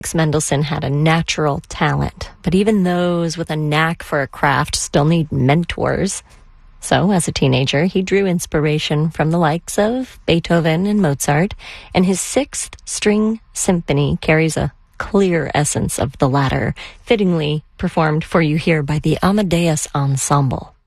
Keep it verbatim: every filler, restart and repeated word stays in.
Mendelssohn had a natural talent, but even those with a knack for a craft still need mentors. So, as a teenager, he drew inspiration from the likes of Beethoven and Mozart, and his sixth string symphony carries a clear essence of the latter, fittingly performed for you here by the Amadeus Ensemble.